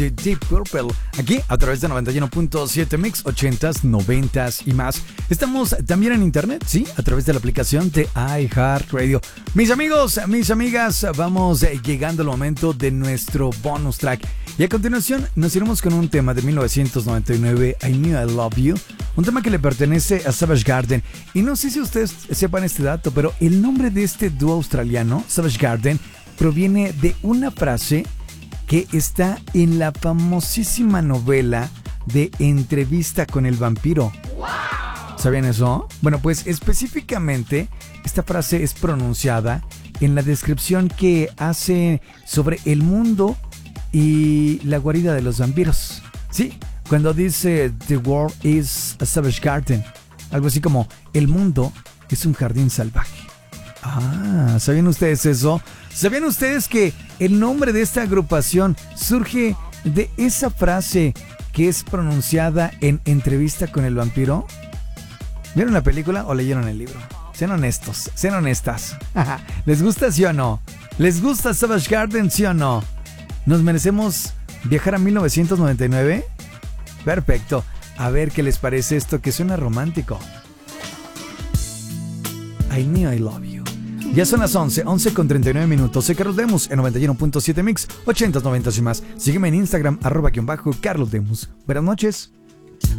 de Deep Purple, aquí a través de 91.7 Mix, 80s, 90s y más. Estamos también en internet, sí, a través de la aplicación de iHeartRadio. Mis amigos, mis amigas, vamos llegando al momento de nuestro bonus track. Y a continuación nos iremos con un tema de 1999, I Knew I Love You, un tema que le pertenece a Savage Garden. Y no sé si ustedes sepan este dato, pero el nombre de este dúo australiano, Savage Garden, proviene de una frase que está en la famosísima novela de Entrevista con el vampiro. ¿Sabían eso? Bueno, pues específicamente esta frase es pronunciada en la descripción que hace sobre el mundo y la guarida de los vampiros. Sí, cuando dice The world is a savage garden, algo así como el mundo es un jardín salvaje. ¿Sabían ustedes eso? ¿Sabían ustedes que el nombre de esta agrupación surge de esa frase que es pronunciada en Entrevista con el vampiro? ¿Vieron la película o leyeron el libro? Sean honestos, sean honestas. ¿Les gusta, sí o no? ¿Les gusta Savage Garden, sí o no? ¿Nos merecemos viajar a 1999? Perfecto. A ver qué les parece esto que suena romántico. I Knew I Love You. Ya son las 11 con 39 minutos. Soy Carlos Demus en 91.7 Mix, 80s, 90s y más. Sígueme en Instagram, @CarlosDemus. Buenas noches.